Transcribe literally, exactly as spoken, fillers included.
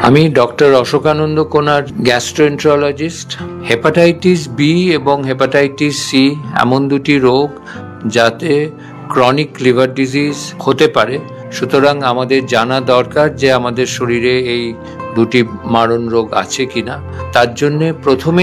আমি ডক্টর অশোকানন্দ কোনার, gastroenterologist. Hepatitis B এবং হেপাটাইটিস সি এমন দুটি রোগ যাতে ক্রনিক লিভার ডিজিজ হতে পারে, সুতরাং আমাদের জানা দরকার যে আমাদের শরীরে এই দুটি মারণ রোগ আছে কিনা। তার জন্য প্রথমে